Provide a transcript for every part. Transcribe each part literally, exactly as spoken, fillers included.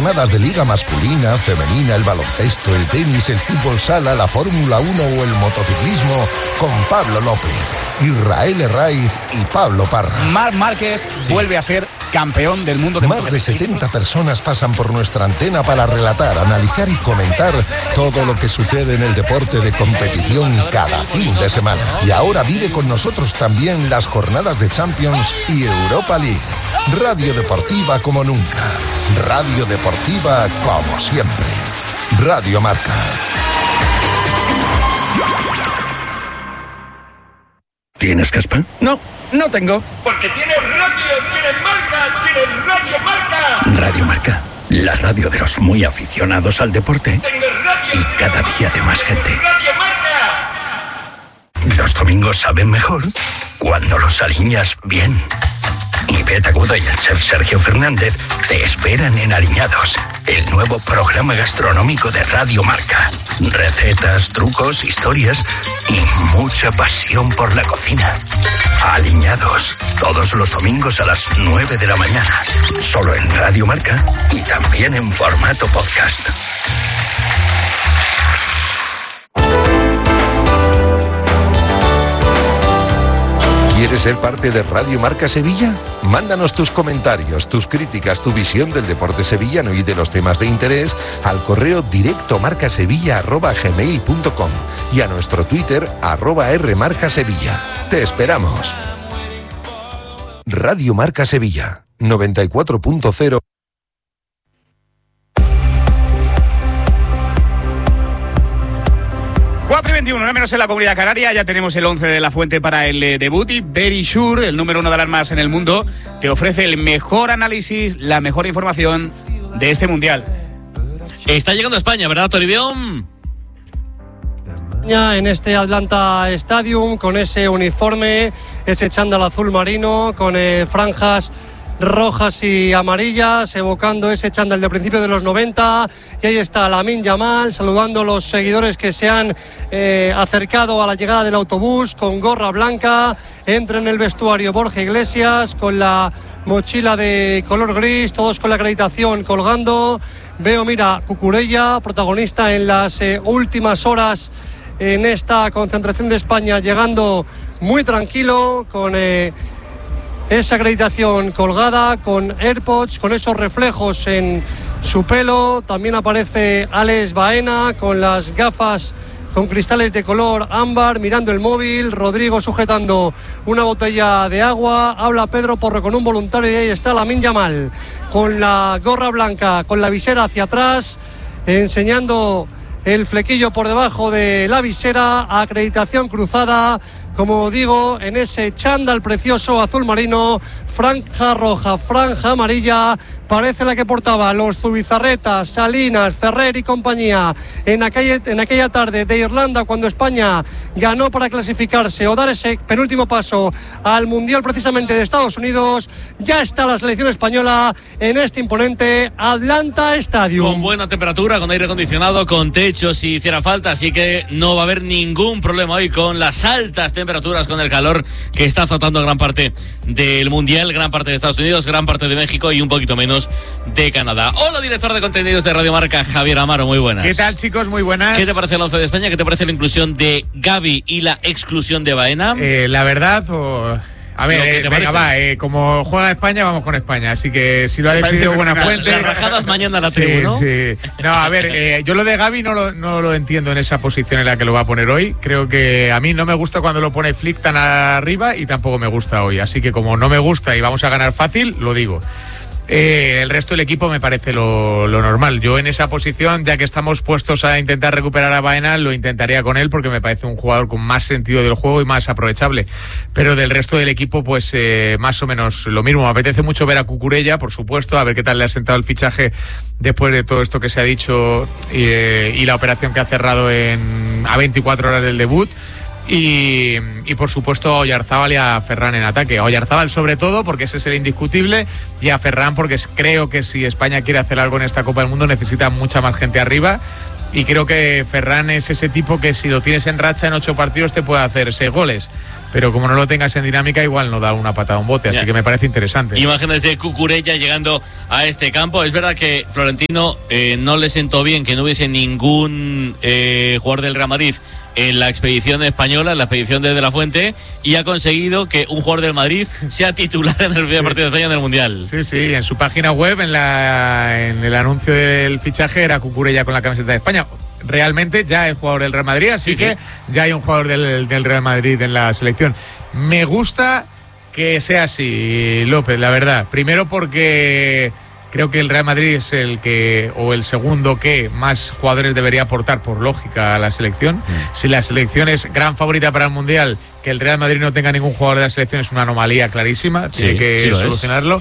jornadas de liga masculina, femenina, el baloncesto, el tenis, el fútbol sala, la Fórmula uno o el motociclismo con Pablo López, Israel Herraiz y Pablo Parra. Marc Márquez sí. vuelve a ser campeón del mundo de Más de setenta personas pasan por nuestra antena para relatar, analizar y comentar todo lo que sucede en el deporte de competición cada fin de semana. Y ahora vive con nosotros también las jornadas de Champions y Europa League. Radio Deportiva como nunca. Radio Deportiva como siempre. Radio Marca. ¿Tienes caspa? No, no tengo. Porque tienes radio, tienes marca, tienes Radio Marca. Radio Marca, la radio de los muy aficionados al deporte. Radio, y cada día de más gente. Radio Marca. Los domingos saben mejor cuando los alineas bien. Ivette Agudo y el chef Sergio Fernández te esperan en Aliñados, el nuevo programa gastronómico de Radio Marca. Recetas, trucos, historias y mucha pasión por la cocina. Aliñados, todos los domingos a las nueve de la mañana. Solo en Radio Marca y también en formato podcast. ¿Quieres ser parte de Radio Marca Sevilla? Mándanos tus comentarios, tus críticas, tu visión del deporte sevillano y de los temas de interés al correo directo marcasevilla arroba gmail punto com y a nuestro Twitter arroba rmarcasevilla. Te esperamos. Radio Marca Sevilla, noventa y cuatro punto cero. cuatro y veintiuno, no menos en la Comunidad Canaria. Ya tenemos el once de la Fuente para el eh, debut y Verisure, el número uno de alarmas en el mundo, te ofrece el mejor análisis, la mejor información de este Mundial. Está llegando a España, ¿verdad, Toribio? En este Atlanta Stadium, con ese uniforme, ese chándal azul marino, con eh, franjas rojas y amarillas, evocando ese chándal de principios de los noventa. Y ahí está Lamine Yamal saludando a los seguidores que se han eh, acercado a la llegada del autobús con gorra blanca. Entra en el vestuario Borja Iglesias con la mochila de color gris, todos con la acreditación colgando. Veo, mira, Cucurella, protagonista en las eh, últimas horas en esta concentración de España, llegando muy tranquilo con eh, esa acreditación colgada, con AirPods, con esos reflejos en su pelo. También aparece Alex Baena con las gafas con cristales de color ámbar, mirando el móvil. Rodrigo sujetando una botella de agua. Habla Pedro Porro con un voluntario y ahí está Lamine Yamal con la gorra blanca, con la visera hacia atrás, enseñando el flequillo por debajo de la visera. Acreditación cruzada, como digo, en ese chándal precioso azul marino, franja roja, franja amarilla, parece la que portaba los Zubizarreta, Salinas, Ferrer y compañía en aquella, en aquella tarde de Irlanda, cuando España ganó para clasificarse o dar ese penúltimo paso al Mundial precisamente de Estados Unidos. Ya está la selección española en este imponente Atlanta Stadium. Con buena temperatura, con aire acondicionado, con techo si hiciera falta, así que no va a haber ningún problema hoy con las altas temperaturas, con el calor que está azotando gran parte del Mundial, gran parte de Estados Unidos, gran parte de México y un poquito menos de Canadá. Hola, director de contenidos de Radio Marca, Javier Amaro, muy buenas. ¿Qué tal, chicos? Muy buenas. ¿Qué te parece el once de España? ¿Qué te parece la inclusión de Gavi y la exclusión de Baena? Eh, la verdad, o... a ver, eh, venga, va, eh, como juega España, vamos con España, así que si lo ha decidido buena fuente. Las rajadas mañana a la sí, tribu, ¿no? Sí. No, a ver, eh, yo lo de Gavi no lo, no lo entiendo en esa posición en la que lo va a poner hoy. Creo que a mí no me gusta cuando lo pone Flick tan arriba y tampoco me gusta hoy, así que como no me gusta y vamos a ganar fácil, lo digo. Eh, el resto del equipo me parece lo, lo normal. Yo en esa posición, ya que estamos puestos a intentar recuperar a Baena, lo intentaría con él porque me parece un jugador con más sentido del juego y más aprovechable. Pero del resto del equipo, pues eh, más o menos lo mismo. Me apetece mucho ver a Cucurella, por supuesto, a ver qué tal le ha sentado el fichaje después de todo esto que se ha dicho y, eh, y la operación que ha cerrado en, a veinticuatro horas del debut. Y, y por supuesto a Oyarzábal y a Ferran en ataque. A Oyarzábal sobre todo porque ese es el indiscutible, y a Ferran porque creo que si España quiere hacer algo en esta Copa del Mundo necesita mucha más gente arriba, y creo que Ferran es ese tipo que si lo tienes en racha en ocho partidos te puede hacer seis goles. pero como no lo tengas en dinámica, igual no da una patada a un bote, así ya. que me parece interesante. Imágenes de Cucurella llegando a este campo. Es verdad que Florentino eh, no le sentó bien que no hubiese ningún eh, jugador del Real Madrid en la expedición española, en la expedición de De La Fuente, y ha conseguido que un jugador del Madrid sea titular en el primer partido de España en el Mundial. Sí, sí, en su página web, en, la, en el anuncio del fichaje, era Cucurella con la camiseta de España. Realmente ya es jugador del Real Madrid, así sí, que sí. ya hay un jugador del, del Real Madrid en la selección. Me gusta que sea así, López, la verdad. Primero porque creo que el Real Madrid es el que, o el segundo que más jugadores debería aportar por lógica a la selección. Mm. Si la selección es gran favorita para el Mundial, que el Real Madrid no tenga ningún jugador de la selección es una anomalía clarísima, sí, tiene que sí solucionarlo.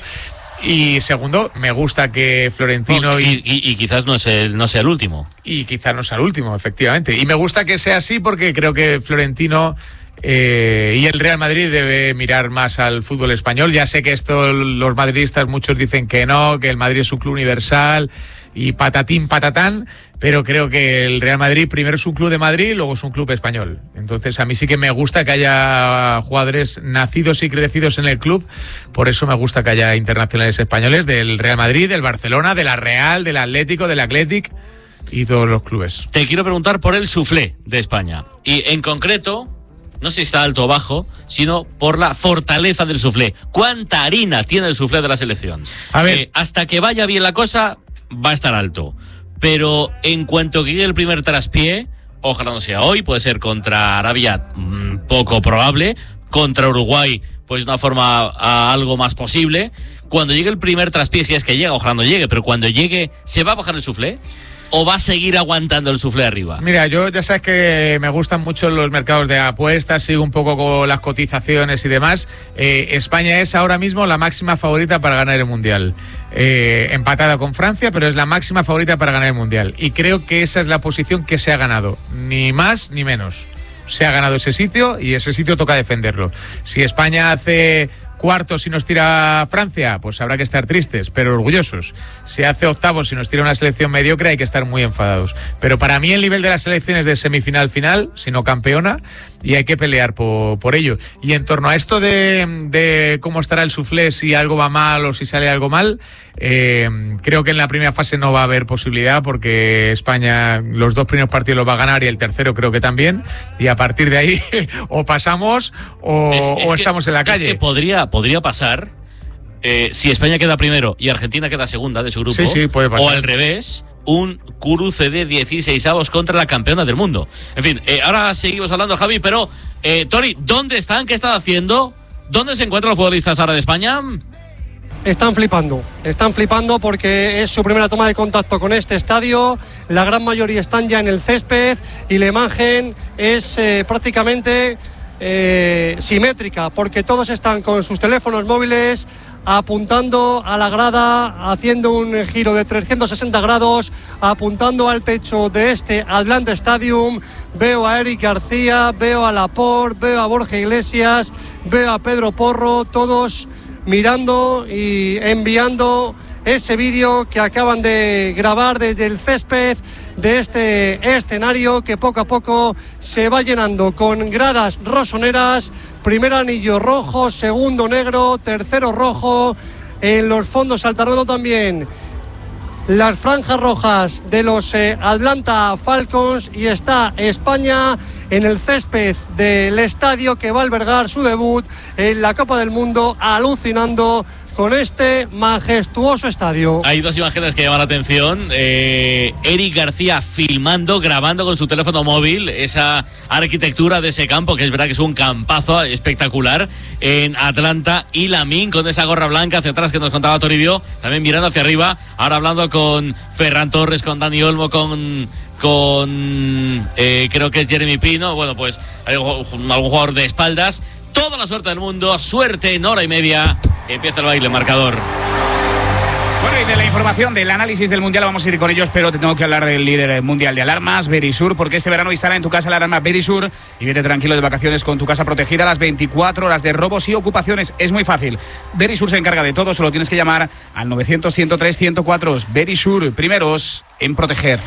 Y segundo, me gusta que Florentino... No, y, y, y quizás no, sea el, no sea el último. Y quizás no sea el último, efectivamente. Y me gusta que sea así porque creo que Florentino eh, y el Real Madrid debe mirar más al fútbol español. Ya sé que esto los madridistas muchos dicen que no, que el Madrid es un club universal y patatín, patatán, pero creo que el Real Madrid primero es un club de Madrid y luego es un club español. Entonces a mí sí que me gusta que haya jugadores nacidos y crecidos en el club, por eso me gusta que haya internacionales españoles del Real Madrid, del Barcelona, de la Real, del Atlético, del Athletic y todos los clubes. Te quiero preguntar por el suflé de España y en concreto, no sé si está alto o bajo, sino por la fortaleza del suflé. ¿Cuánta harina tiene el suflé de la selección? A ver, eh, hasta que vaya bien la cosa va a estar alto, pero en cuanto que llegue el primer traspié, ojalá no sea hoy, puede ser contra Arabia, mmm, poco probable, contra Uruguay, pues de una forma a algo más posible. Cuando llegue el primer traspié, si es que llega, ojalá no llegue, pero cuando llegue, ¿se va a bajar el suflé? ¿O va a seguir aguantando el suflé arriba? Mira, yo ya sabes que me gustan mucho los mercados de apuestas, sigo un poco con las cotizaciones y demás. Eh, España es ahora mismo la máxima favorita para ganar el Mundial. Eh, empatada con Francia, pero es la máxima favorita para ganar el Mundial. Y creo que esa es la posición que se ha ganado, ni más ni menos. Se ha ganado ese sitio y ese sitio toca defenderlo. Si España hace cuartos y nos tira Francia, pues habrá que estar tristes, pero orgullosos. Si hace octavos y nos tira una selección mediocre, hay que estar muy enfadados. Pero para mí el nivel de la selección es de semifinal final, si no campeona, y hay que pelear por, por ello. Y en torno a esto de, de cómo estará el suflé, si algo va mal o si sale algo mal, eh, creo que en la primera fase no va a haber posibilidad porque España los dos primeros partidos los va a ganar y el tercero creo que también, y a partir de ahí o pasamos o, es, es o que, estamos en la calle. Es que podría, podría pasar eh, si España queda primero y Argentina queda segunda de su grupo, sí, sí, puede pasar. O al revés, un cruce de dieciseisavos contra la campeona del mundo. En fin, eh, ahora seguimos hablando, Javi, pero eh, Tori, ¿dónde están? ¿Qué están haciendo? ¿Dónde se encuentran los futbolistas ahora de España? Están flipando, están flipando porque es su primera toma de contacto con este estadio. La gran mayoría están ya en el césped y la imagen es eh, prácticamente eh, simétrica porque todos están con sus teléfonos móviles apuntando a la grada, haciendo un giro de trescientos sesenta grados, apuntando al techo de este Atlanta Stadium. Veo a Eric García, veo a Laporte, veo a Borja Iglesias, veo a Pedro Porro, todos mirando y enviando ese vídeo que acaban de grabar desde el césped de este escenario que poco a poco se va llenando con gradas rosoneras. Primer anillo rojo, segundo negro, tercero rojo. En los fondos alternando también las franjas rojas de los eh, Atlanta Falcons, y está España en el césped del estadio que va a albergar su debut en la Copa del Mundo, alucinando con este majestuoso estadio. Hay dos imágenes que llaman la atención. Eh, Eric García filmando, grabando con su teléfono móvil esa arquitectura de ese campo, que es verdad que es un campazo espectacular en Atlanta, y Lamine con esa gorra blanca hacia atrás que nos contaba Toribio, también mirando hacia arriba, ahora hablando con Ferran Torres, con Dani Olmo, con... con eh, creo que es Jeremy Pino. Bueno, pues algún, algún jugador de espaldas. Toda la suerte del mundo, suerte en hora y media. Empieza el baile, marcador. Bueno, y de la información del análisis del Mundial vamos a ir con ellos, pero te tengo que hablar del líder mundial de alarmas, Verisur, porque este verano instala en tu casa la alarma Verisur y vete tranquilo de vacaciones con tu casa protegida las veinticuatro horas de robos y ocupaciones. Es muy fácil. Verisur se encarga de todo, solo tienes que llamar al novecientos, ciento tres, ciento cuatro. Verisur, primeros en proteger.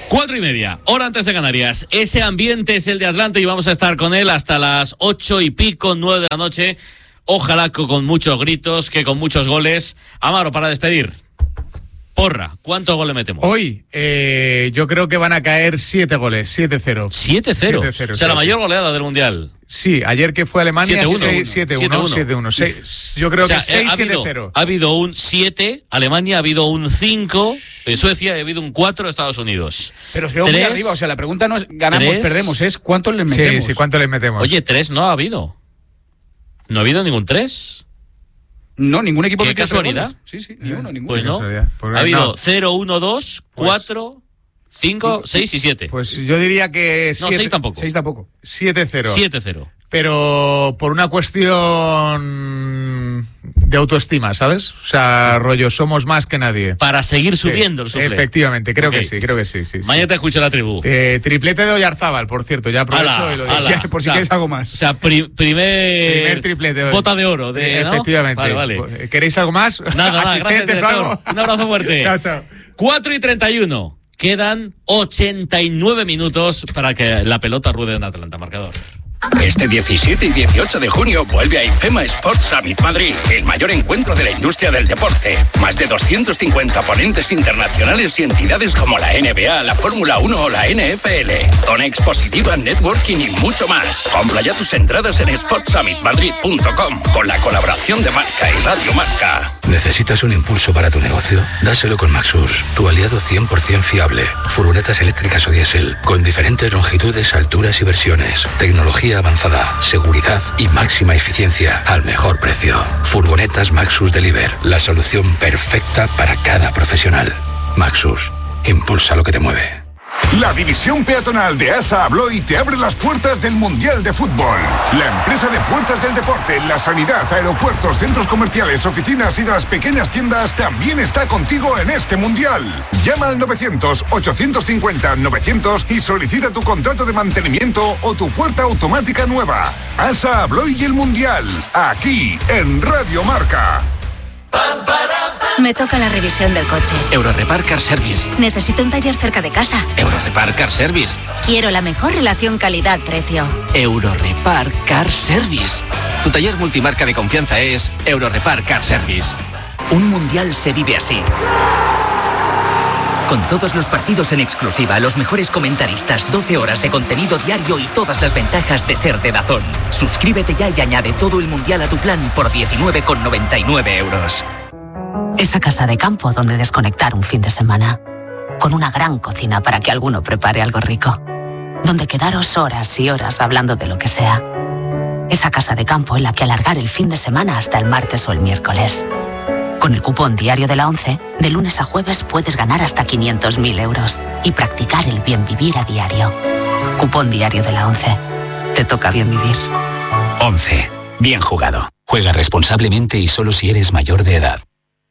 Cuatro y media, hora antes de Canarias. Ese ambiente es el de Atlante y vamos a estar con él hasta las ocho y pico, nueve de la noche. Ojalá que con muchos gritos, que con muchos goles. Amaro, para despedir. Porra, ¿cuántos goles metemos? Hoy, eh, yo creo que van a caer siete goles, siete cero. ¿siete cero? O sea, la mayor goleada del Mundial. Sí, ayer que fue Alemania, siete uno. siete uno. siete uno. Yo creo o sea, que seis siete cero. Ha habido un siete, Alemania, ha habido un cinco, en Suecia, ha habido un cuatro, Estados Unidos. Pero os veo muy arriba, o sea, la pregunta no es ganamos, tres, perdemos, es cuántos les metemos. Sí, sí, ¿cuántos les metemos? Oye, tres no ha habido. ¿No ha habido ningún tres? No, ningún equipo ¿Qué casualidad? Sí, sí, ni uno, ninguno. Pues no. Ha habido cero, uno, dos, cuatro, cinco, seis y siete. Pues yo diría que no, seis tampoco. seis tampoco. siete cero. siete cero. Pero por una cuestión de autoestima, ¿sabes? O sea, rollo, somos más que nadie. Para seguir subiendo el sí, suflé. Efectivamente, creo okay. que sí, creo que sí. sí Mañana sí. te escucho la tribu. Eh, triplete de Oyarzábal, por cierto, ya aprovecho ala, y lo decía por si o sea, quieres algo más. O sea, pri primer, primer triplete de bota de oro. De, ¿no? Efectivamente. Vale, vale. ¿Queréis algo más? Nada, nada, gracias, algo? Un abrazo fuerte. Chao, chao. cuatro y treinta y uno. Quedan ochenta y nueve minutos para que la pelota ruede en Atlanta. Marcador. Este diecisiete y dieciocho de junio vuelve a IFEMA Sports Summit Madrid, el mayor encuentro de la industria del deporte. Más de doscientos cincuenta ponentes internacionales y entidades como la N B A, la Fórmula uno o la N F L. Zona expositiva, networking y mucho más. Compra ya tus entradas en sports summit madrid punto com con la colaboración de Marca y Radio Marca. ¿Necesitas un impulso para tu negocio? Dáselo con Maxus, tu aliado cien por ciento fiable. Furgonetas eléctricas o diésel, con diferentes longitudes, alturas y versiones. Tecnología avanzada, seguridad y máxima eficiencia al mejor precio. Furgonetas Maxus Deliver, la solución perfecta para cada profesional. Maxus, impulsa lo que te mueve. La división peatonal de ASA Abloy te abre las puertas del Mundial de Fútbol. La empresa de puertas del deporte, la sanidad, aeropuertos, centros comerciales, oficinas y de las pequeñas tiendas también está contigo en este Mundial. Llama al novecientos, ochocientos cincuenta, novecientos y solicita tu contrato de mantenimiento o tu puerta automática nueva. ASA Abloy y el Mundial, aquí en Radio Marca. Me toca la revisión del coche. Eurorepar Car Service. Necesito un taller cerca de casa. Eurorepar Car Service. Quiero la mejor relación calidad-precio. Eurorepar Car Service. Tu taller multimarca de confianza es Eurorepar Car Service. Un mundial se vive así. Con todos los partidos en exclusiva, los mejores comentaristas, doce horas de contenido diario y todas las ventajas de ser de DAZN. Suscríbete ya y añade todo el mundial a tu plan por diecinueve con noventa y nueve euros. Esa casa de campo donde desconectar un fin de semana. Con una gran cocina para que alguno prepare algo rico. Donde quedaros horas y horas hablando de lo que sea. Esa casa de campo en la que alargar el fin de semana hasta el martes o el miércoles. Con el cupón diario de la ONCE, de lunes a jueves puedes ganar hasta quinientos mil euros y practicar el bien vivir a diario. Cupón diario de la ONCE. Te toca bien vivir. ONCE. Bien jugado. Juega responsablemente y solo si eres mayor de edad.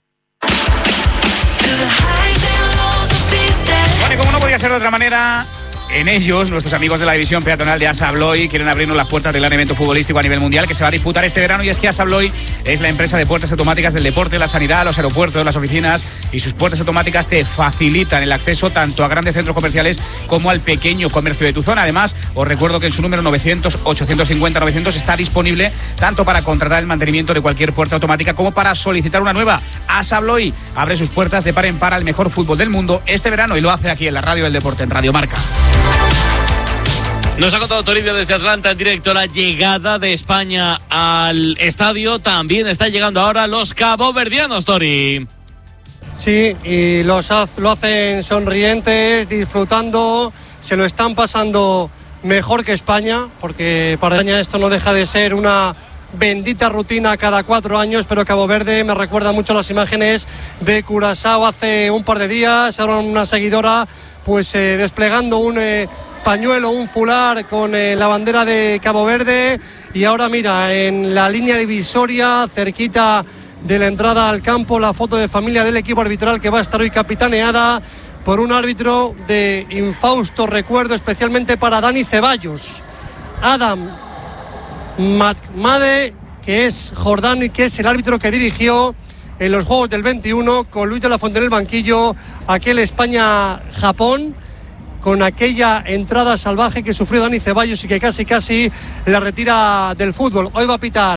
Bueno, y como no podía ser de otra manera, en ellos, nuestros amigos de la división peatonal de ASA Abloy quieren abrirnos las puertas del gran evento futbolístico a nivel mundial que se va a disputar este verano, y es que ASA Abloy es la empresa de puertas automáticas del deporte, la sanidad, los aeropuertos, las oficinas, y sus puertas automáticas te facilitan el acceso tanto a grandes centros comerciales como al pequeño comercio de tu zona. Además, os recuerdo que en su número novecientos, ochocientos cincuenta, novecientos está disponible tanto para contratar el mantenimiento de cualquier puerta automática como para solicitar una nueva. ASA Abloy abre sus puertas de par en par al mejor fútbol del mundo este verano y lo hace aquí en la Radio del Deporte, en Radio Marca. Nos ha contado Toribio desde Atlanta en directo la llegada de España al estadio. También están llegando ahora los caboverdianos, Tori. Sí, y los haz, lo hacen sonrientes, disfrutando, se lo están pasando mejor que España, porque para España esto no deja de ser una bendita rutina cada cuatro años, pero Cabo Verde me recuerda mucho las imágenes de Curazao hace un par de días. Ahora una seguidora pues eh, desplegando un eh, pañuelo, un fular con eh, la bandera de Cabo Verde, y ahora mira, en la línea divisoria, cerquita de la entrada al campo, la foto de familia del equipo arbitral que va a estar hoy capitaneada por un árbitro de infausto recuerdo, especialmente para Dani Ceballos. Adam Mahmade, que es Jordani, que es el árbitro que dirigió en los Juegos del veintiuno con Luis de la Fuente en el banquillo aquel España-Japón. con aquella entrada salvaje que sufrió Dani Ceballos y que casi casi la retira del fútbol. Hoy va a pitar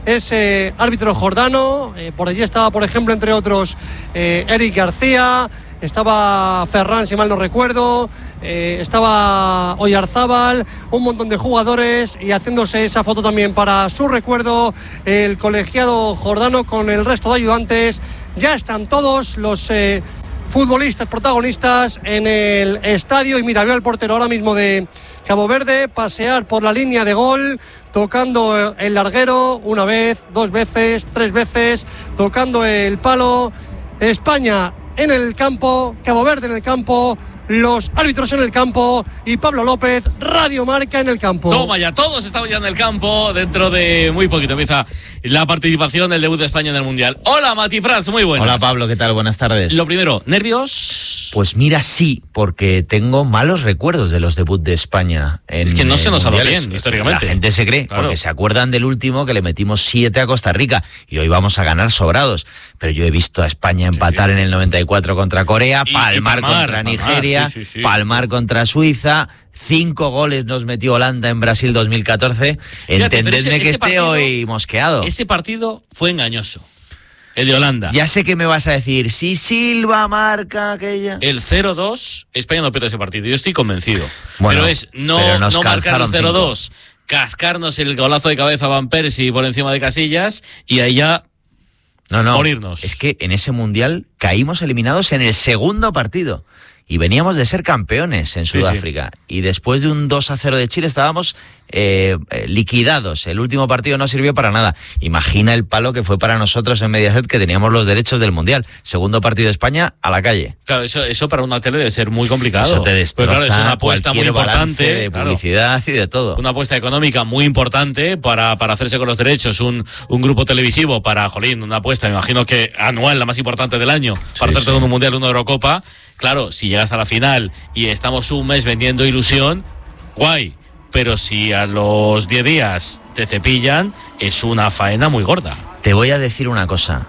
ese árbitro jordano, eh, por allí estaba, por ejemplo, entre otros, eh, Eric García, estaba Ferran, si mal no recuerdo, eh, estaba Oyarzábal, un montón de jugadores, y haciéndose esa foto también para su recuerdo, el colegiado jordano con el resto de ayudantes. Ya están todos los eh, futbolistas protagonistas en el estadio, y mira, veo al portero ahora mismo de Cabo Verde pasear por la línea de gol, tocando el larguero una vez, dos veces, tres veces, tocando el palo. España en el campo, Cabo Verde en el campo, los árbitros en el campo y Pablo López, Radio Marca en el campo. Toma ya, todos estamos ya en el campo. Dentro de muy poquito empieza la participación, el debut de España en el Mundial. Hola, Mati Prats, muy buenas. Hola, Pablo, ¿qué tal? Buenas tardes. Lo primero, ¿nervios? Pues mira, sí, porque tengo malos recuerdos de los debuts de España en Es que no se nos ha dado mundiales. bien, históricamente. La gente se cree, Claro. porque se acuerdan del último que le metimos siete a Costa Rica y hoy vamos a ganar sobrados. Pero yo he visto a España empatar sí, sí. en el noventa y cuatro contra Corea, Y- palmar, y palmar, contra palmar, Nigeria, sí, sí, sí. palmar contra Suiza. Cinco goles nos metió Holanda en Brasil dos mil catorce. Fíjate, Entendedme pero ese- que ese esté partido- hoy mosqueado. Ese partido fue engañoso. El de Holanda. Ya sé que me vas a decir, si Silva marca aquella. El cero dos, España no pierde ese partido. Yo estoy convencido. Bueno, pero es no, pero nos no marcar el calzaron cero dos, cascarnos el golazo de cabeza a Van Persie por encima de Casillas y ahí ya No, no. morirnos. Es que en ese mundial caímos eliminados en el segundo partido. Y veníamos de ser campeones en Sí, Sudáfrica. Y después de un dos a cero de Chile estábamos eh, eh, liquidados. El último partido no sirvió para nada. Imagina el palo que fue para nosotros en Mediaset, que teníamos los derechos del mundial. Segundo partido de España, a la calle. Claro, eso, eso para una tele debe ser muy complicado. Eso te Pero destroza claro, es una apuesta muy cualquier balance importante. de claro. publicidad y de todo. Una apuesta económica muy importante para, para hacerse con los derechos, un, un grupo televisivo para, jolín, una apuesta, me imagino que anual, la más importante del año, para Sí, hacerte sí. con un Mundial, una Eurocopa. Claro, si llegas a la final y estamos un mes vendiendo ilusión, guay, pero si a los diez días te cepillan, es una faena muy gorda. Te voy a decir una cosa.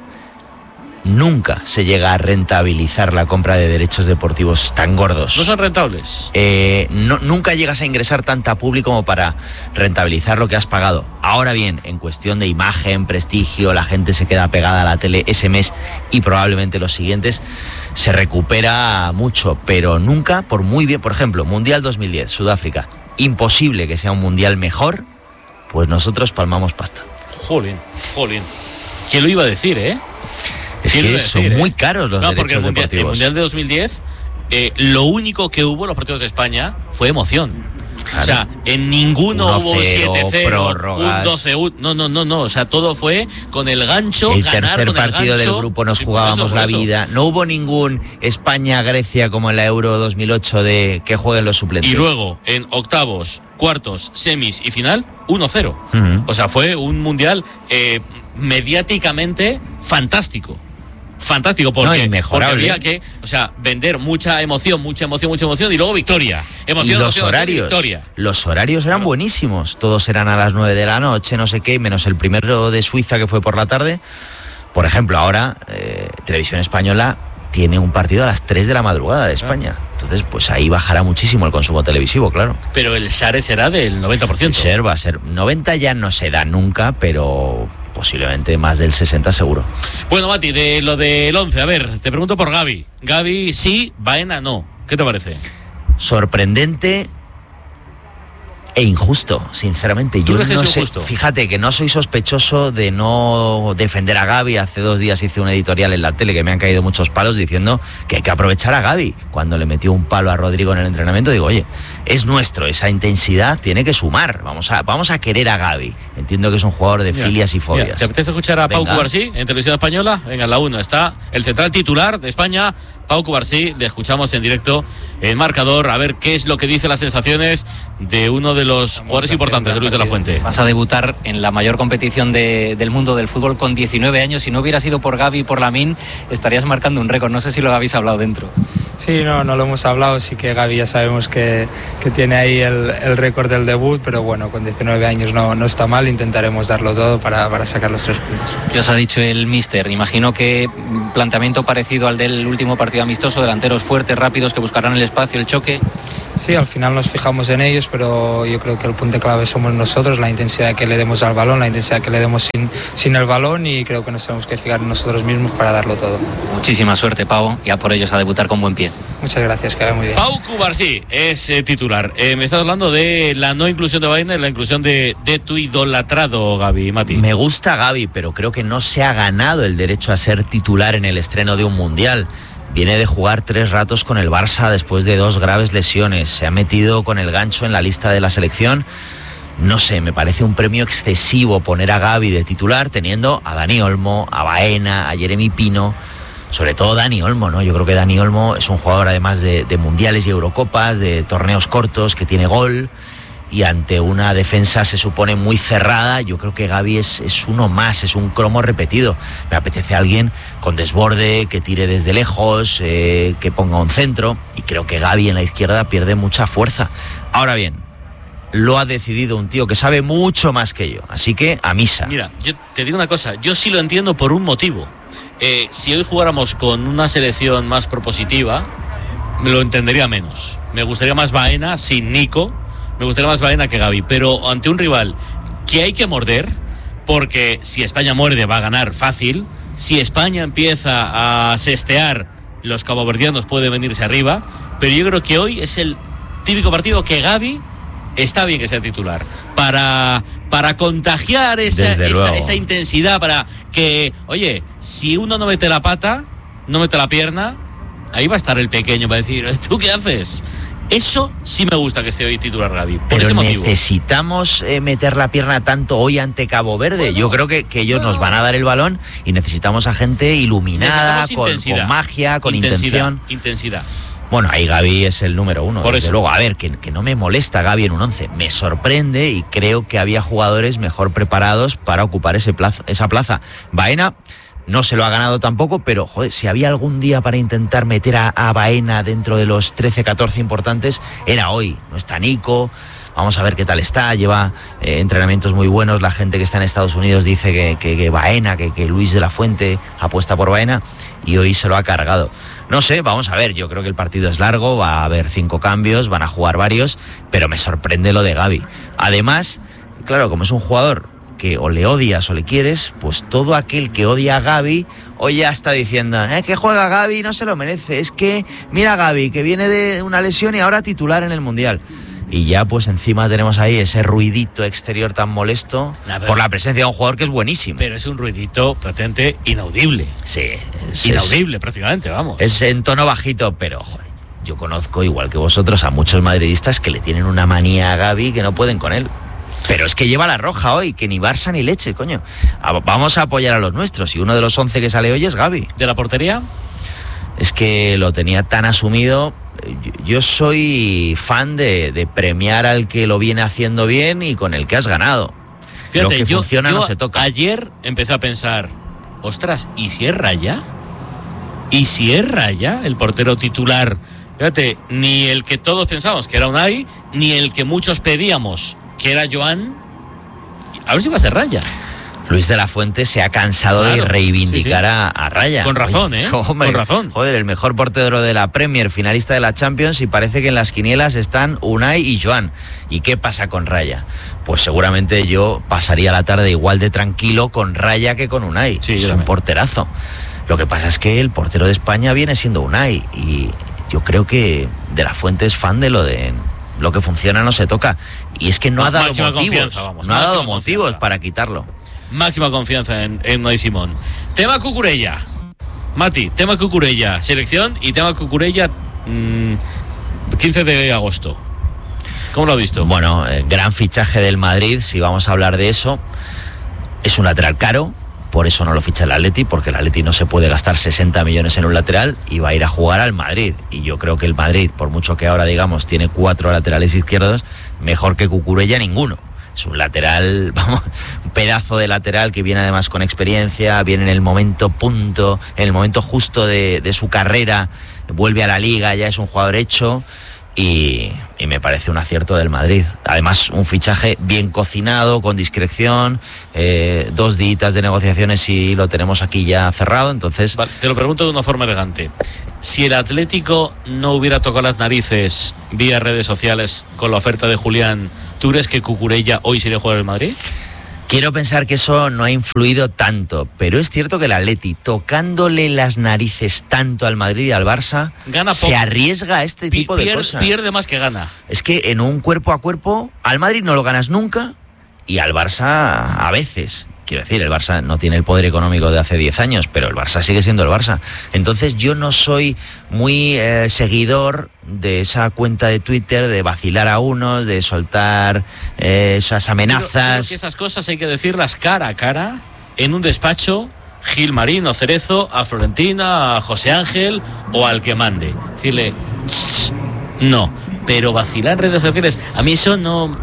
Nunca se llega a rentabilizar la compra de derechos deportivos tan gordos. ¿No son rentables? Eh, no, nunca llegas a ingresar tanta público como para rentabilizar lo que has pagado. Ahora bien, en cuestión de imagen, prestigio, la gente se queda pegada a la tele ese mes y probablemente los siguientes, se recupera mucho, pero nunca, por muy bien, por ejemplo, Mundial dos mil diez, Sudáfrica, imposible que sea un mundial mejor, pues nosotros palmamos pasta. Jolín, jolín. ¿Quién lo iba a decir, eh? Es ¿Quién lo que iba a son decir, muy eh? caros los No, porque el derechos mundial, el deportivos. Mundial de dos mil diez, eh, lo único que hubo en los partidos de España fue emoción. Claro. O sea, en ninguno uno hubo cero, siete cero, un prórrogas. doce uno. No, no, no, no. O sea, todo fue con el gancho, El ganar tercer con el partido gancho. del grupo nos Sí, por jugábamos eso, por la eso. vida. No hubo ningún España-Grecia como en la Euro dos mil ocho de que jueguen los suplentes. Y luego, en octavos, cuartos, semis y final, uno cero. Ujú. O sea, fue un mundial eh, mediáticamente fantástico. Fantástico, porque, No, porque inmejorable. había que, o sea, vender mucha emoción, mucha emoción, mucha emoción y luego victoria. Emoción, Y los emoción, horarios, emoción, victoria. los horarios eran buenísimos. Todos eran a las nueve de la noche, no sé qué, menos el primero de Suiza que fue por la tarde. Por ejemplo, ahora eh, Televisión Española tiene un partido a las tres de la madrugada de España. Entonces, pues ahí bajará muchísimo el consumo televisivo, claro. Pero el share será del noventa por ciento. El share va a ser noventa, ya no se da nunca, pero posiblemente más del sesenta seguro. Bueno, Mati, de lo del once, a ver, te pregunto por Gavi. Gavi sí, Baena no. ¿Qué te parece? Sorprendente e injusto, sinceramente. ¿Tú Yo crees que no es sé, injusto? fíjate que no soy sospechoso de no defender a Gavi. Hace dos días hice un editorial en la tele que me han caído muchos palos diciendo que hay que aprovechar a Gavi. Cuando le metió un palo a Rodrigo en el entrenamiento, digo, oye, es nuestro, esa intensidad tiene que sumar. Vamos a, vamos a querer a Gavi. Entiendo que es un jugador de Mira, filias y mira, fobias. ¿te apetece escuchar a Pau Venga. Cubarsí en Televisión Española? Venga, en la uno está el central titular de España, Pau Cubarsí. Le escuchamos en directo en marcador, a ver qué es lo que dice las sensaciones de uno de los jugadores importantes de Luis de la Fuente. Vas a debutar en la mayor competición de, del mundo del fútbol con diecinueve años. Si no hubiera sido por Gavi y por Lamine, estarías marcando un récord. No sé si lo habéis hablado dentro. Sí, no, no lo hemos hablado, sí que Gavi ya sabemos que, que tiene ahí el, el récord del debut, pero bueno, con diecinueve años no, no está mal, intentaremos darlo todo para, para sacar los tres puntos. ¿Qué os ha dicho el míster? Imagino que planteamiento parecido al del último partido amistoso, delanteros fuertes, rápidos, que buscarán el espacio, el choque. Sí, al final nos fijamos en ellos, pero yo creo que el punto clave somos nosotros, la intensidad que le demos al balón, la intensidad que le demos sin, sin el balón, y creo que nos tenemos que fijar en nosotros mismos para darlo todo. Muchísima suerte, Pau, y a por ellos a debutar con buen pie. Muchas gracias, que vaya muy bien. Pau Cubarsí es eh, titular. Eh, me estás hablando de la no inclusión de Baena y la inclusión de, de tu idolatrado Gavi, Mati. Me gusta Gavi, pero creo que no se ha ganado el derecho a ser titular en el estreno de un mundial. Viene de jugar tres ratos con el Barça después de dos graves lesiones. Se ha metido con el gancho en la lista de la selección. No sé, me parece un premio excesivo poner a Gavi de titular teniendo a Dani Olmo, a Baena, a Jeremy Pino. Sobre todo Dani Olmo, ¿no? Yo creo que Dani Olmo es un jugador además de, de mundiales y eurocopas, de torneos cortos, que tiene gol, y ante una defensa se supone muy cerrada, yo creo que Gavi es, es uno más, es un cromo repetido. Me apetece alguien con desborde, que tire desde lejos, eh, que ponga un centro, y creo que Gavi en la izquierda pierde mucha fuerza. Ahora bien, lo ha decidido un tío que sabe mucho más que yo, así que a misa. Mira, yo te digo una cosa, yo sí lo entiendo por un motivo. Eh, si hoy jugáramos con una selección más propositiva, me lo entendería menos. Me gustaría más Baena sin Nico, me gustaría más Baena que Gavi, pero ante un rival que hay que morder, porque si España muerde va a ganar fácil, si España empieza a sestear, los caboverdianos pueden venirse arriba, pero yo creo que hoy es el típico partido que Gavi está bien que sea titular, para, para contagiar esa, esa, esa intensidad, para que, oye, si uno no mete la pata, no mete la pierna, ahí va a estar el pequeño para decir, ¿tú qué haces? Eso sí me gusta que esté hoy titular Gavi, por Pero ese motivo. necesitamos eh, meter la pierna tanto hoy ante Cabo Verde. Bueno, Yo creo que, que ellos bueno. nos van a dar el balón y necesitamos a gente iluminada, con, con magia, con intensidad, intención. Intensidad. Bueno, ahí Gavi es el número uno, Por desde eso. luego. A ver, que, que no me molesta Gavi en un once. Me sorprende y creo que había jugadores mejor preparados para ocupar ese plaza, esa plaza. Baena no se lo ha ganado tampoco, pero joder, si había algún día para intentar meter a, a Baena dentro de los trece, catorce importantes, era hoy. No está Nico, vamos a ver qué tal está, lleva eh, entrenamientos muy buenos. La gente que está en Estados Unidos dice que, que, que Baena, que, que Luis de la Fuente apuesta por Baena, y hoy se lo ha cargado. No sé, vamos a ver, yo creo que el partido es largo, va a haber cinco cambios, van a jugar varios, pero me sorprende lo de Gavi. Además, claro, como es un jugador que o le odias o le quieres, pues todo aquel que odia a Gavi hoy ya está diciendo, eh, que juega Gavi, no se lo merece, es que mira a Gavi, que viene de una lesión y ahora titular en el Mundial. Y ya pues encima tenemos ahí ese ruidito exterior tan molesto nah, por la presencia de un jugador que es buenísimo. Pero es un ruidito potente, inaudible. Sí. Es, inaudible es, prácticamente, vamos. Es en tono bajito, pero joder, yo conozco, igual que vosotros, a muchos madridistas que le tienen una manía a Gavi que no pueden con él. Pero es que lleva la roja hoy, que ni Barça ni leche, coño. Vamos a apoyar a los nuestros, y uno de los once que sale hoy es Gavi. ¿De la portería? Es que lo tenía tan asumido. Yo soy fan de, de premiar al que lo viene haciendo bien y con el que has ganado. Fíjate, lo que yo, funciona yo no se toca. Ayer empecé a pensar, ostras, ¿y si es Raya? ¿Y si es Raya el portero titular? Fíjate, ni el que todos pensábamos que era Unai, ni el que muchos pedíamos que era Joan. A ver si va a ser Raya. Luis de la Fuente se ha cansado claro, de reivindicar sí, sí. A, a Raya. Con razón, ¿eh? Hombre, con razón. Joder, el mejor portero de la Premier, finalista de la Champions, y parece que en las quinielas están Unai y Joan. ¿Y qué pasa con Raya? Pues seguramente yo pasaría la tarde igual de tranquilo con Raya que con Unai. Sí, es un también. porterazo. Lo que pasa es que el portero de España viene siendo Unai, y yo creo que de la Fuente es fan de lo de... Lo que funciona no se toca. Y es que no, no ha dado motivos. Vamos, no ha dado motivos confianza. para quitarlo. Máxima confianza en, en Unai Simón. Tema Cucurella. Mati, tema Cucurella. Selección y tema Cucurella mmm, quince de agosto. ¿Cómo lo has visto? Bueno, eh, gran fichaje del Madrid, si vamos a hablar de eso. Es un lateral caro, por eso no lo ficha el Atleti, porque el Atleti no se puede gastar sesenta millones en un lateral y va a ir a jugar al Madrid. Y yo creo que el Madrid, por mucho que ahora digamos tiene cuatro laterales izquierdos, mejor que Cucurella ninguno. Es un lateral, vamos, un pedazo de lateral que viene además con experiencia, viene en el momento punto, en el momento justo de, de su carrera, vuelve a la Liga, ya es un jugador hecho. Y, y me parece un acierto del Madrid. Además, un fichaje bien cocinado, con discreción, eh, dos días de negociaciones y lo tenemos aquí ya cerrado. Entonces, vale, te lo pregunto de una forma elegante. Si el Atlético no hubiera tocado las narices vía redes sociales con la oferta de Julián, ¿tú crees que Cucurella hoy sería jugador del Madrid? Quiero pensar que eso no ha influido tanto, pero es cierto que el Atleti, tocándole las narices tanto al Madrid y al Barça, gana se poco. arriesga a este Pi- tipo de pier- cosas. Pierde más que gana. Es que en un cuerpo a cuerpo, al Madrid no lo ganas nunca y al Barça a veces. Quiero decir, el Barça no tiene el poder económico de hace diez años, pero el Barça sigue siendo el Barça. Entonces yo no soy muy eh, seguidor de esa cuenta de Twitter de vacilar a unos, de soltar eh, esas amenazas. Pero, pero que esas cosas hay que decirlas cara a cara, en un despacho, Gilmarín o Cerezo, a Florentina, a José Ángel o al que mande. Decirle, "Shh, no", pero vacilar en redes sociales, a mí eso no...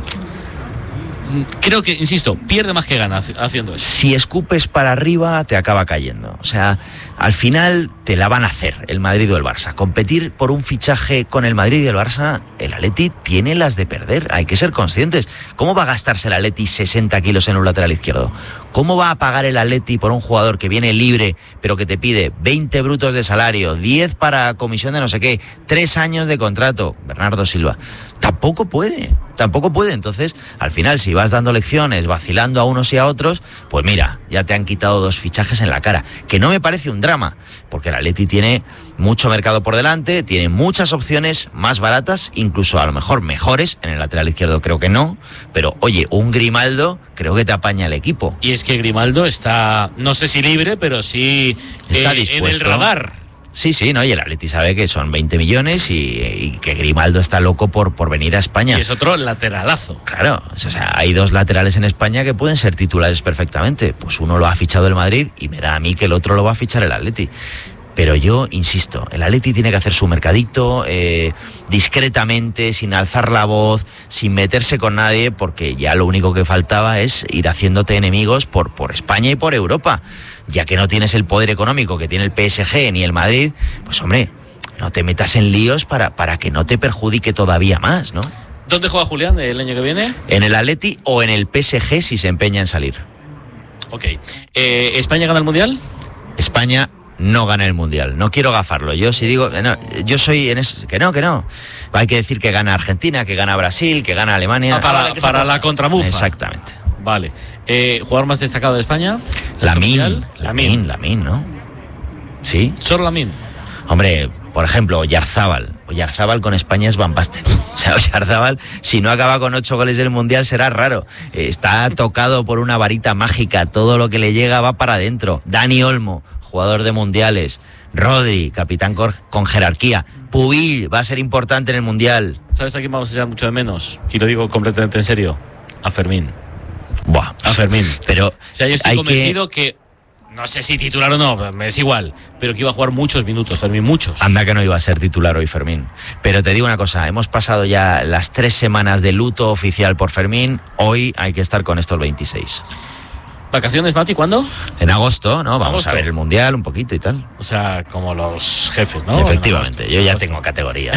Creo que, insisto, pierde más que gana haciendo eso. Si escupes para arriba, te acaba cayendo. O sea, al final te la van a hacer el Madrid o el Barça. Competir por un fichaje con el Madrid y el Barça, el Atleti tiene las de perder. Hay que ser conscientes. ¿Cómo va a gastarse el Atleti sesenta kilos en un lateral izquierdo? ¿Cómo va a pagar el Atleti por un jugador que viene libre, pero que te pide veinte brutos de salario, diez para comisión de no sé qué, tres años de contrato? Bernardo Silva. Tampoco puede, tampoco puede. Entonces, al final, si vas dando lecciones, vacilando a unos y a otros, pues mira, ya te han quitado dos fichajes en la cara. Que no me parece un drama, porque el Atleti tiene mucho mercado por delante, tiene muchas opciones más baratas, incluso a lo mejor mejores. En el lateral izquierdo creo que no, pero oye, un Grimaldo creo que te apaña el equipo. Y es que Grimaldo está, no sé si libre, pero sí está eh, dispuesto. en el radar. Sí, sí, ¿no? Y el Atleti sabe que son veinte millones y, y que Grimaldo está loco por, por venir a España. Y es otro lateralazo. Claro, o sea, hay dos laterales en España que pueden ser titulares perfectamente. Pues uno lo ha fichado el Madrid y me da a mí que el otro lo va a fichar el Atleti. Pero yo insisto, el Atleti tiene que hacer su mercadito eh, discretamente, sin alzar la voz, sin meterse con nadie, porque ya lo único que faltaba es ir haciéndote enemigos por, por España y por Europa. Ya que no tienes el poder económico que tiene el P S G ni el Madrid, pues hombre, no te metas en líos para, para que no te perjudique todavía más, ¿no? ¿Dónde juega Julián el año que viene? En el Atleti o en el P S G si se empeña en salir. Ok. Eh, ¿España gana el Mundial? España no gana el Mundial. No quiero gafarlo. Yo si digo... No, yo soy en eso... Que no, que no. Hay que decir que gana Argentina, que gana Brasil, que gana Alemania. Ah, para para la contramufa. Exactamente. Vale. Eh, ¿Jugador más destacado de España? Lamine. Lamine, Lamine, ¿no? ¿Sí? ¿Solo Lamine? Hombre, por ejemplo, Oyarzábal. Oyarzábal con España es Van Basten. O sea, Oyarzábal, si no acaba con ocho goles del Mundial, será raro. Eh, está tocado por una varita mágica. Todo lo que le llega va para adentro. Dani Olmo, jugador de mundiales. Rodri, capitán con, con jerarquía. Pubil va a ser importante en el Mundial. ¿Sabes a quién vamos a echar mucho de menos? Y lo digo completamente en serio. A Fermín. Buah. A Fermín. Pero o sea, yo estoy hay convencido que... que... No sé si titular o no, me es igual. Pero que iba a jugar muchos minutos, Fermín, muchos. Anda que no iba a ser titular hoy Fermín. Pero te digo una cosa, hemos pasado ya las tres semanas de luto oficial por Fermín. Hoy hay que estar con estos veintiséis. ¿Vacaciones, Mati, cuándo? En agosto, ¿no? Vamos ¿Agosto? a ver el Mundial un poquito y tal. O sea, como los jefes, ¿no? Efectivamente, En yo ya agosto. tengo categoría.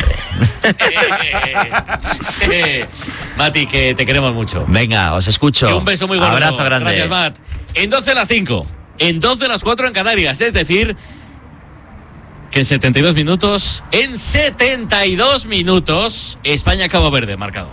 De... Mati, que te queremos mucho. Venga, os escucho. Que un beso muy bueno. Abrazo grande. Gracias, Matt. En doce las cinco. En doce las cuatro en Canarias. Es decir, que en setenta y dos minutos, en setenta y dos minutos, España-Cabo Verde, marcador.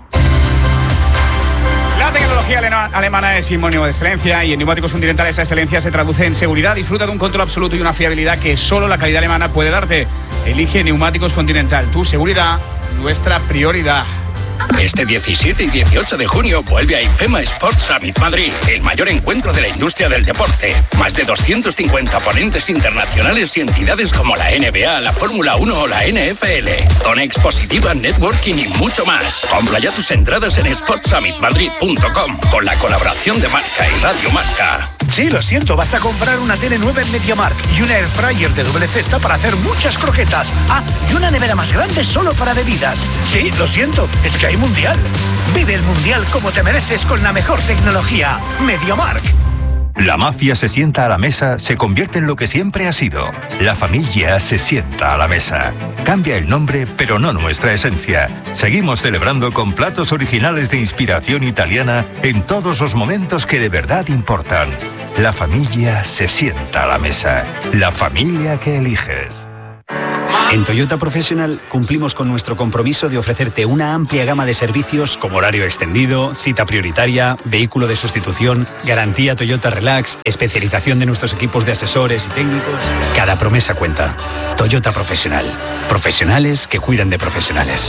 La tecnología alema- alemana es sinónimo de excelencia y en Neumáticos Continental esa excelencia se traduce en seguridad. Disfruta de un control absoluto y una fiabilidad que solo la calidad alemana puede darte. Elige Neumáticos Continental. Tu seguridad, nuestra prioridad. Este diecisiete y dieciocho de junio vuelve a IFEMA Sports Summit Madrid, el mayor encuentro de la industria del deporte. Más de doscientos cincuenta ponentes internacionales y entidades como la N B A, la Fórmula uno o la N F L. Zona expositiva, networking y mucho más. Compra ya tus entradas en sports summit madrid punto com con la colaboración de Marca y Radio Marca. Sí, lo siento, vas a comprar una tele nueva en MediaMarkt y una air fryer de doble cesta para hacer muchas croquetas. Ah, y una nevera más grande solo para bebidas. Sí, lo siento, es que hay mundial. Vive el mundial como te mereces con la mejor tecnología. MediaMarkt. La mafia se sienta a la mesa, se convierte en lo que siempre ha sido. La familia se sienta a la mesa. Cambia el nombre, pero no nuestra esencia. Seguimos celebrando con platos originales de inspiración italiana en todos los momentos que de verdad importan. La familia se sienta a la mesa. La familia que eliges. En Toyota Professional cumplimos con nuestro compromiso de ofrecerte una amplia gama de servicios como horario extendido, cita prioritaria, vehículo de sustitución, garantía Toyota Relax, especialización de nuestros equipos de asesores y técnicos. Cada promesa cuenta. Toyota Professional. Profesionales que cuidan de profesionales.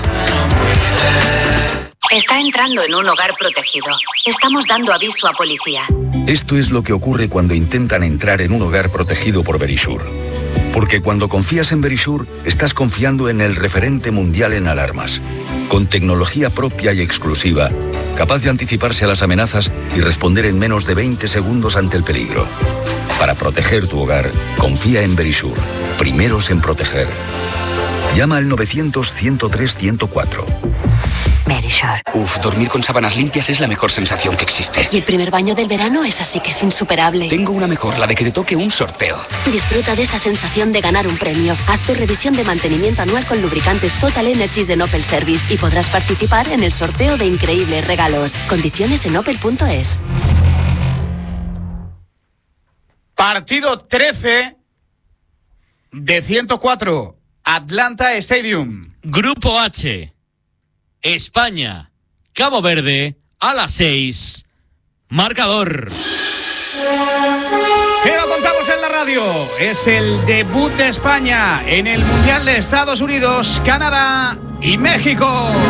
Está entrando en un hogar protegido. Estamos dando aviso a policía. Esto es lo que ocurre cuando intentan entrar en un hogar protegido por Verisure. Porque cuando confías en Verisure, estás confiando en el referente mundial en alarmas, con tecnología propia y exclusiva, capaz de anticiparse a las amenazas y responder en menos de veinte segundos ante el peligro. Para proteger tu hogar, confía en Verisure. Primeros en proteger. Llama al novecientos, ciento tres, ciento cuatro. Verisure. Uf, dormir con sábanas limpias es la mejor sensación que existe. Y el primer baño del verano es así que es insuperable. Tengo una mejor, la de que te toque un sorteo. Disfruta de esa sensación de ganar un premio. Haz tu revisión de mantenimiento anual con lubricantes Total Energies de Opel Service y podrás participar en el sorteo de increíbles regalos. Condiciones en opel punto es. Partido trece de ciento cuatro, Atlanta Stadium. Grupo H. España, Cabo Verde, a las seis. Marcador. Que lo contamos en la radio. Es el debut de España en el Mundial de Estados Unidos, Canadá y México.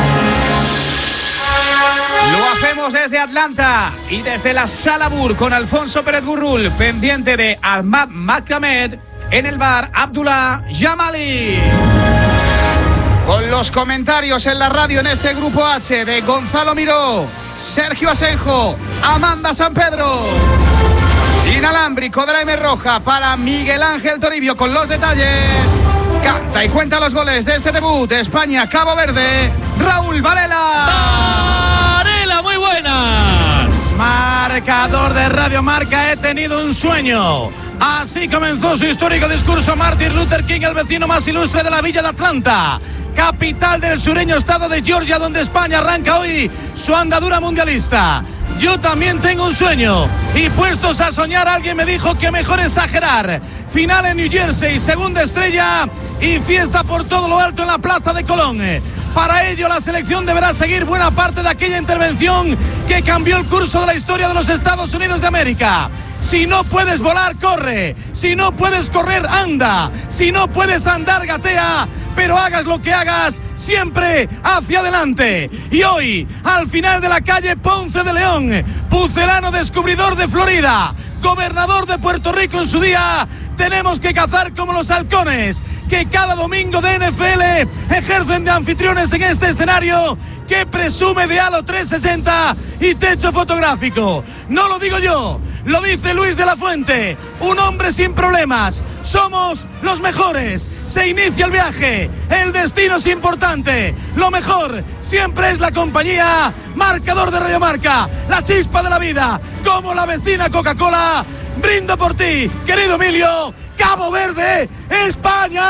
Lo hacemos desde Atlanta y desde la Sala Bur con Alfonso Pérez Burrul, pendiente de Ahmad Makhamed, en el bar Abdullah Jamali. Con los comentarios en la radio en este Grupo H de Gonzalo Miró, Sergio Asenjo, Amanda San Pedro. Inalámbrico de la M Roja para Miguel Ángel Toribio con los detalles. Canta y cuenta los goles de este debut de España-Cabo Verde, Raúl Varela. Varela, muy buenas. Marcador de Radio Marca, he tenido un sueño. Así comenzó su histórico discurso Martin Luther King, el vecino más ilustre de la villa de Atlanta, capital del sureño estado de Georgia, donde España arranca hoy su andadura mundialista. Yo también tengo un sueño y puestos a soñar, alguien me dijo que mejor exagerar. Final en New Jersey, segunda estrella y fiesta por todo lo alto en la plaza de Colón. Para ello la selección deberá seguir buena parte de aquella intervención que cambió el curso de la historia de los Estados Unidos de América. Si no puedes volar, corre. Si no puedes correr, anda. Si no puedes andar, gatea. Pero hagas lo que hagas, siempre hacia adelante. Y hoy, al final de la calle Ponce de León, pucelano descubridor de Florida, gobernador de Puerto Rico en su día, tenemos que cazar como los halcones, que cada domingo de N F L ejercen de anfitriones en este escenario que presume de halo trescientos sesenta y techo fotográfico. No lo digo yo, lo dice Luis de la Fuente, un hombre sin problemas. Somos los mejores. Se inicia el viaje, el destino es importante. Lo mejor siempre es la compañía. Marcador de Radio Marca, la chispa de la vida, como la vecina Coca-Cola. Brindo por ti, querido Emilio. Cabo Verde, España.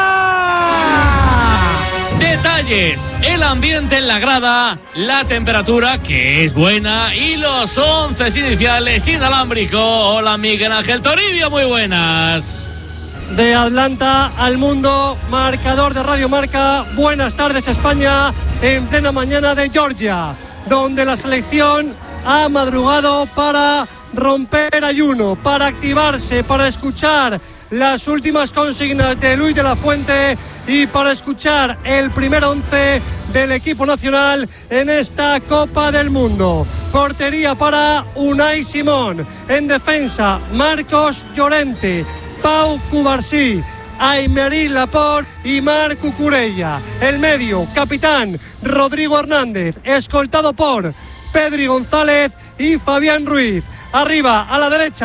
Detalles, el ambiente en la grada, la temperatura que es buena y los once iniciales inalámbrico. Hola Miguel Ángel Toribio, muy buenas. De Atlanta al mundo, marcador de Radio Marca. Buenas tardes España, en plena mañana de Georgia, donde la selección ha madrugado para romper ayuno, para activarse, para escuchar las últimas consignas de Luis de la Fuente y para escuchar el primer once del equipo nacional en esta Copa del Mundo. Portería para Unai Simón, en defensa Marcos Llorente, Pau Cubarsí, Aymeric Laporte y Marc Cucurella. El medio, capitán Rodrigo Hernández, escoltado por Pedri González y Fabián Ruiz. Arriba, a la derecha,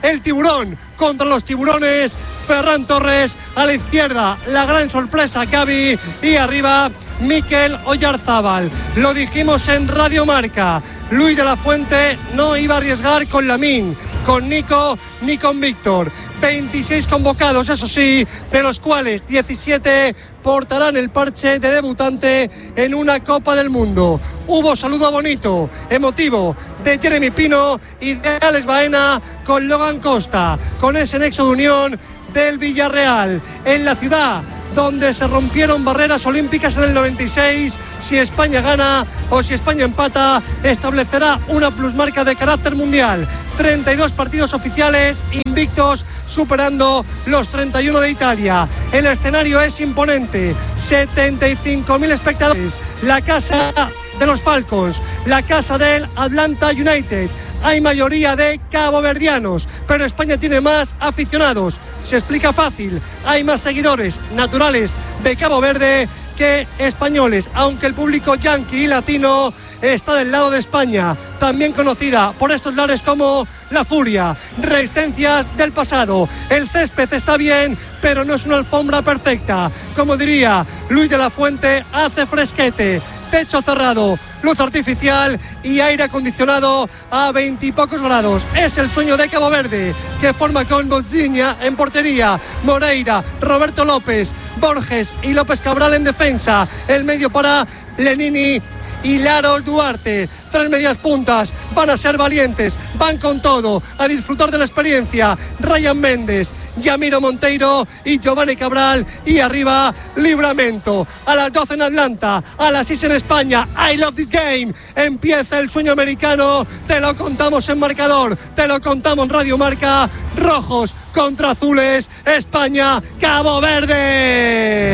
el tiburón contra los tiburones. Ferran Torres a la izquierda, la gran sorpresa Gavi, y arriba Mikel Oyarzábal. Lo dijimos en Radio Marca, Luis de la Fuente no iba a arriesgar con Lamine, con Nico ni con Víctor. veintiséis convocados, eso sí, de los cuales diecisiete portarán el parche de debutante en una Copa del Mundo. Hubo saludo bonito, emotivo, de Jeremy Pino y de Alex Baena con Logan Costa, con ese nexo de unión del Villarreal, en la ciudad donde se rompieron barreras olímpicas en el noventa y seis. Si España gana o si España empata, establecerá una plusmarca de carácter mundial. treinta y dos partidos oficiales invictos, superando los treinta y uno de Italia. El escenario es imponente, setenta y cinco mil espectadores. La casa de los Falcons, la casa del Atlanta United. Hay mayoría de caboverdianos, pero España tiene más aficionados. Se explica fácil, hay más seguidores naturales de Cabo Verde que españoles, aunque el público yanqui y latino está del lado de España, también conocida por estos lares como La Furia. Resistencias del pasado. El césped está bien, pero no es una alfombra perfecta. Como diría Luis de la Fuente, hace fresquete. Techo cerrado, luz artificial y aire acondicionado a veintipocos grados. Es el sueño de Cabo Verde, que forma con Bodzinia en portería, Moreira, Roberto López, Borges y López Cabral en defensa. El medio para Lenini y Laros Duarte. Tres medias puntas, van a ser valientes, van con todo, a disfrutar de la experiencia. Ryan Méndez, Yamiro Monteiro y Giovanni Cabral, y arriba Livramento. A las doce en Atlanta, a las seis en España. I love this game. Empieza el sueño americano, te lo contamos en marcador, te lo contamos en Radio Marca. Rojos contra azules, España, Cabo Verde.